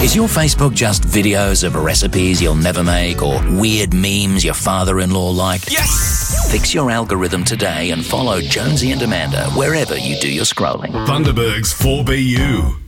Is your Facebook just videos of recipes you'll never make or weird memes your father-in-law like? Yes! Fix your algorithm today and follow Jonesy and Amanda wherever you do your scrolling. Bundaberg's 4BU.